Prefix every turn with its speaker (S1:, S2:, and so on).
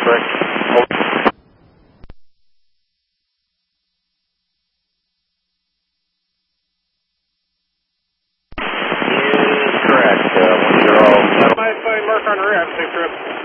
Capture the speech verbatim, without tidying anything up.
S1: correct? Is correct. Uh, one zero.
S2: My phone mark on the ramp, safe trip.